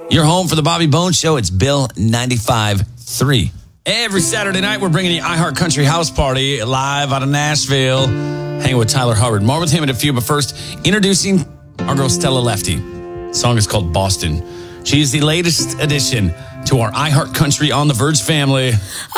Your home for the Bobby Bones Show. It's Bill 95.3. Every Saturday night, we're bringing you iHeart Country House Party live out of Nashville. Hanging with Tyler Hubbard. More with him in a few, but first, introducing our girl Stella Lefty. The song is called Boston. She is the latest addition to our iHeart Country on the Verge family.